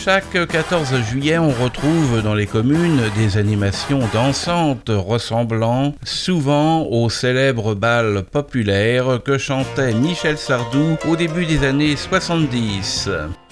Chaque 14 juillet, on retrouve dans les communes des animations dansantes ressemblant souvent au célèbre bal populaire que chantait Michel Sardou au début des années 70.